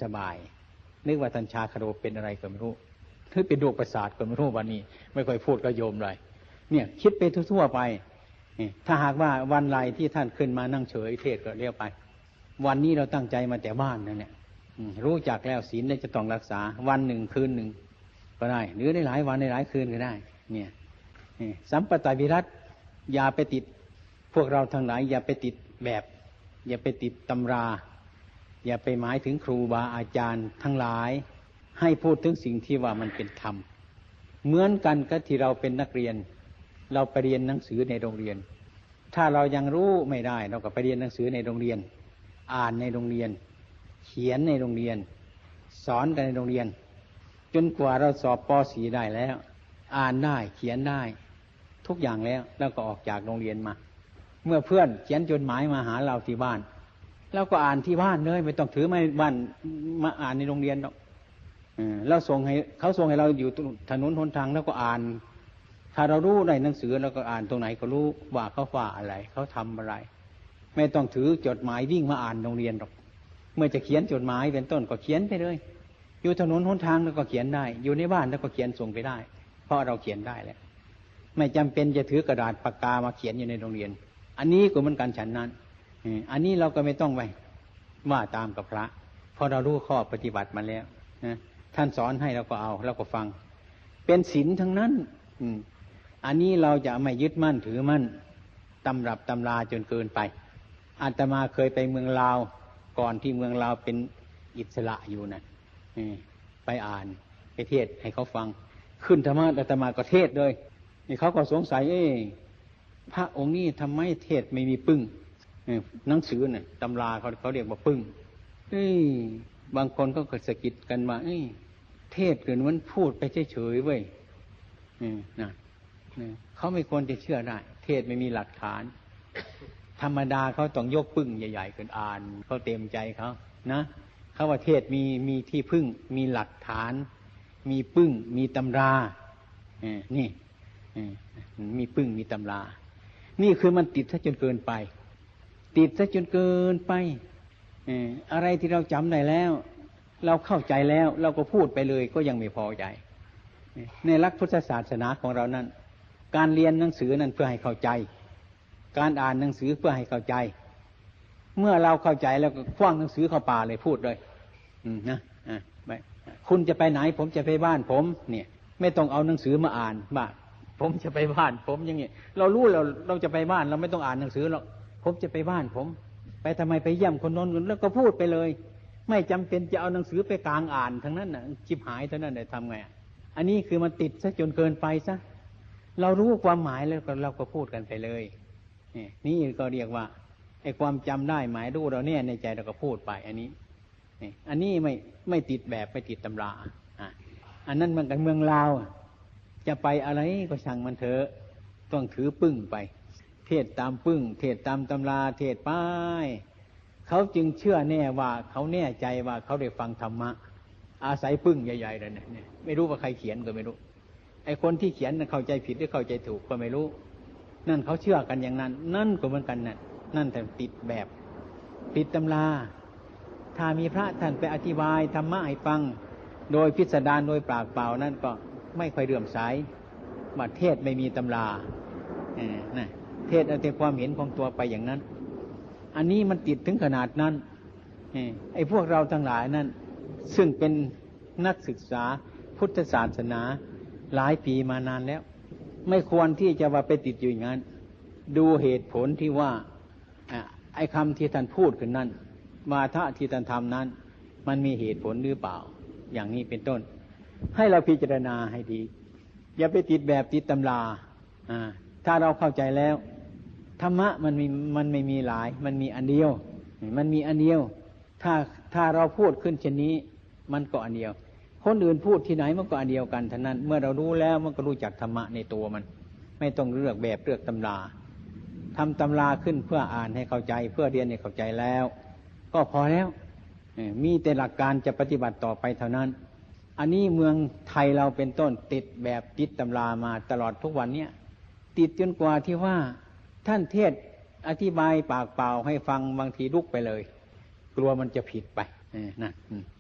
สบายนึกว่าท่านชาคโดเป็นอะไรก็ไม่รู้หรือเป็นโรคประสาทก็ไม่รู้วันนี้ไม่ค่อยพูดกับโยมเลยเนี่ยคิดไปทั่วๆไปถ้าหากว่าวันไรที่ท่านขึ้นมานั่งเฉยเทศก็เรียกไปวันนี้เราตั้งใจมาแต่บ้านนั่นเนี่ยรู้จักแล้วศีลจะต้องรักษาวันหนึ่งคืนหนึ่งก็ได้หรือในหลายวันในหลายคืนก็ได้เนี่ยสัมปตวิรัติอย่าไปติดพวกเราทั้งหลายอย่าไปติดแบบอย่าไปติดตำราอย่าไปหมายถึงครูบาอาจารย์ทั้งหลายให้พูดถึงสิ่งที่ว่ามันเป็นธรรมเหมือนกันกับที่เราเป็นนักเรียนเราไปเรียนหนังสือในโรงเรียนถ้าเรายังรู้ไม่ได้เราก็ไปเรียนหนังสือในโรงเรียนอ่านในโรงเรียนเขียนในโรงเรียนสอนกันในโรงเรียนจนกว่าเราสอบป .4 ได้แล้วอ่านได้เขียนได้ทุกอย่างแล้วก็ออกจากโรงเรียนมาเมื่อเพื่อนเขียนจดหมายมาหาเราที่บ้านเราก็อ่านที่บ้านเลยไม่ต้องถือไม้บ้านมาอ่านในโรงเรียนหรอกเราส่งให้เขาส่งให้เราอยู่ถนนหนทางแล้วก็อ่านถ้าเรารู้ในหนังสือเราก็อ่านตรงไหนก็รู้ว่าเขาว่าอะไรเขาทำอะไรไม่ต้องถือจดหมายวิ่งมาอ่านโรงเรียนหรอกเมื่อจะเขียนจดหมายเป็นต้นก็เขียนไปเลยอยู่ถนนหนทางแล้วก็เขียนได้อยู่ในบ้านแล้วก็เขียนส่งไปได้เพราะเราเขียนได้แล้วไม่จำเป็นจะถือกระดาษปากกามาเขียนอยู่ในโรงเรียนอันนี้ก็เหมือนกันฉันนั้นอันนี้เราก็ไม่ต้องไปว่าตามกับพระเพราะเรารู้ข้อปฏิบัติมาแล้วนะท่านสอนให้เราก็เอาเราก็ฟังเป็นศีลทั้งนั้นอันนี้เราจะไม่ยึดมั่นถือมั่นตำรับตำราจนเกินไปอาตมาเคยไปเมืองลาวก่อนที่เมืองลาวเป็นอิสระอยู่นะไปอ่านไปเทศให้เขาฟังขึ้นธรรมะอาตมาก็เทศเลยนี่เขาก็สงสัยพระองค์นี้ทำไมเทศไม่มีปึ้งหนังสือเนี่ยตำราเขาเรียกว่าปึ้งบางคนก็เกิดสะกิดกันว่าเทศเกินมันพูดไปเฉยๆเว้ยนะเขาไม่ควรจะเชื่อได้เทศไม่มีหลักฐานธรรมดาเขาต้องยกปึ้งใหญ่ๆขึ้นอ่านเขาเต็มใจเขานะเขาว่าเทศมีที่พึ่งมีหลักฐานมีปึ้งมีตำรานี่มีปึ้งมีตำรานี่คือมันติดซะจนเกินไปติดซะจนเกินไปอะไรที่เราจำได้แล้วเราเข้าใจแล้วเราก็พูดไปเลยก็ยังไม่พอใจในหลักพุทธศาสนาของเรานั้นการเรียนหนังสือนั้นเพื่อให้เข้าใจการอ่านหนังสือเพื่อให้เข้าใจเมื่อเราเข้าใจแล้วก็คว้างหนังสือเข้าป่าเลยพูดเลยนะคุณจะไปไหนผมจะไปบ้านผมเนี่ยไม่ต้องเอาหนังสือมาอ่านว่าผมจะไปบ้านผมอย่างงี้เรารู้เราจะไปบ้านเราไม่ต้องอ่านหนังสือหรอกผมจะไปบ้านผมไปทำไมไปเยี่ยมคนโน้นแล้วก็พูดไปเลยไม่จำเป็นจะเอาหนังสือไปกลางอ่านทั้งนั้นน่ะชิบหายเท่านั้นได้ทำไงอันนี้คือมันติดซะจนเกินไปซะเรารู้ความหมายแล้วเราก็พูดกันไปเลยนี่ก็เรียกว่าไอ้ความจำได้หมายรู้เราเนี่ยในใจเราก็พูดไปอันนี้ไม่ติดแบบไม่ติดตำราอันนั้นมันกันเมืองลาวจะไปอะไรก็ช่างมันเถอะต้องถือปึ้งไปเทศตามปึ้งเทศตามตำราเทศไปเขาจึงเชื่อแน่ว่าเขาแน่ใจว่าเขาได้ฟังธรรมะอาศัยปึ้งใหญ่ๆเลยเนี่ยไม่รู้ว่าใครเขียนก็ไม่รู้ไอ้คนที่เขียนเข้าใจผิดหรือเข้าใจถูกก็ไม่รู้นั่นเขาเชื่อกันอย่างนั้นนั่นก็เหมือนกันนั่นแต่ติดแบบติดตำราถ้ามีพระท่านไปอธิบายธรรมะให้ฟังโดยพิสดารโดยปากเปล่านั่นก็ไม่ค่อยเลื่อมใสว่าเทศไม่มีตำรานะเทศเอาแต่ความเห็นของตัวไปอย่างนั้นอันนี้มันติดถึงขนาดนั้นไอ้พวกเราทั้งหลายนั้นซึ่งเป็นนักศึกษาพุทธศาสนาหลายปีมานานแล้วไม่ควรที่จะว่าไปติดอยู่อย่างนั้นดูเหตุผลที่ว่าไอ้คำที่ท่านพูดขึ้นนั้นวาทะที่ท่านทำนั้นมันมีเหตุผลหรือเปล่าอย่างนี้เป็นต้นให้เราพิจารณาให้ดีอย่าไปติดแบบติดตำราถ้าเราเข้าใจแล้วธรรมะมันไม่มีหลายมันมีอันเดียวมันมีอันเดียวถ้าเราพูดขึ้นเช่นนี้มันก็อันเดียวคนอื่นพูดที่ไหนมันก็อันเดียวกันทั้งนั้นเมื่อเรารู้แล้วมันก็รู้จักธรรมะในตัวมันไม่ต้องเลือกแบบเลือกตำราทำตำราขึ้นเพื่ออ่านให้เข้าใจเพื่อเรียนให้เข้าใจแล้วก็พอแล้วมีแต่หลักการจะปฏิบัติต่อไปเท่านั้นอันนี้เมืองไทยเราเป็นต้นติดแบบติดตำรามาตลอดทุกวันเนี้ยติดจนกว่าที่ว่าท่านเทศอธิบายปากเปล่าให้ฟังบางทีลุกไปเลยกลัวมันจะผิดไปนั่น